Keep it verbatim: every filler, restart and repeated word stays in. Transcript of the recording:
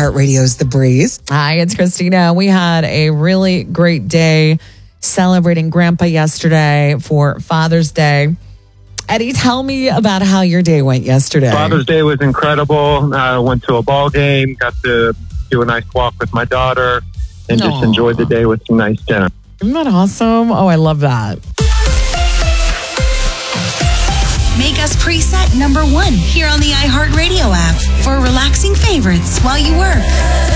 iHeartRadio's The Breeze. Hi, it's Christina. We had a really great day celebrating Grandpa yesterday for Father's Day. Eddie, tell me about how your day went yesterday. Father's Day was incredible. I went to a ball game, got to do a nice walk with my daughter, and just Aww. enjoyed the day with some nice dinner. Isn't that awesome? Oh, I love that. Make us preset number one here on the iHeartRadio app for relaxing favorites while you work.